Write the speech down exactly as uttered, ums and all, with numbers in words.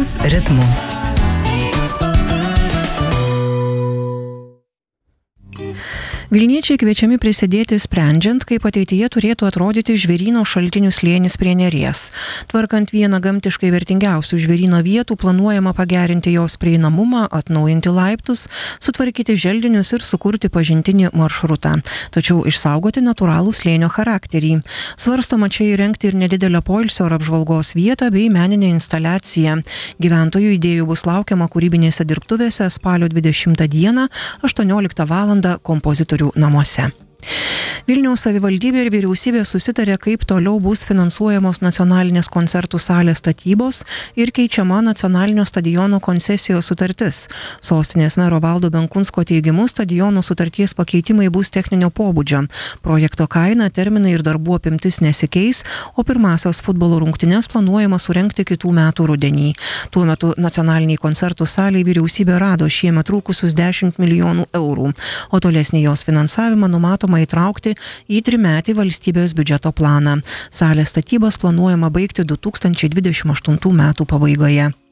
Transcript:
Vilniaus ritmu. Vilniečiai kviečiami prisidėti sprendžiant, kaip ateityje turėtų atrodyti žvėryno Šaltinių slėnis prie Neries. Tvarkant vieną gamtiškai vertingiausių žvėryno vietų, planuojama pagerinti jos prieinamumą, atnaujinti laiptus, sutvarkyti želdinius ir sukurti pažintinį maršrutą. Tačiau išsaugoti natūralų slėnio charakterį. Svarstoma čia įrengti ir nedidelę poilsio ar apžvalgos vietą bei meninę instaliaciją. Gyventojų idėjų bus laukiama kūrybinėse dirbtuvėse spalio dvidešimtą dieną, aštuonioliktą valandą kompozitorių namuose. Vilniaus savivaldybė ir vyriausybė susitarė, kaip toliau bus finansuojamos nacionalinės koncertų salės statybos ir keičiama nacionalinio stadiono koncesijos sutartis. Sostinės mero Valdo Benkunsko teigimu, stadiono sutarties pakeitimai bus techninio pobūdžio. Projekto kaina, terminai ir darbų apimtis nesikeis, o pirmasias futbolo rungtynes planuojama surengti kitų metų rudenį. Tuo metu nacionaliniai koncertų salei vyriausybė rado šiemet trūkusius dešimt milijonų eurų, o tolesnį jos finansavimą numatoma įtraukti į trimetį valstybės biudžeto planą. Salės statybas planuojama baigti du tūkstančiai dvidešimt aštuntų metų pabaigoje.